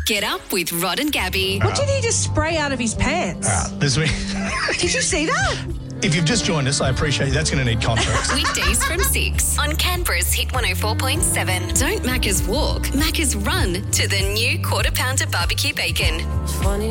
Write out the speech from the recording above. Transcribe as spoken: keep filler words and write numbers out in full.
Get up with Rod and Gabby. What did he just spray out of his pants? Ah, this week. Did you see that? If you've just joined us, I appreciate you. That's going to need context. Weekdays from six on Canberra's Hit one oh four point seven. Don't Macca's walk, Macca's run to the new Quarter Pounder Barbecue Bacon. Funny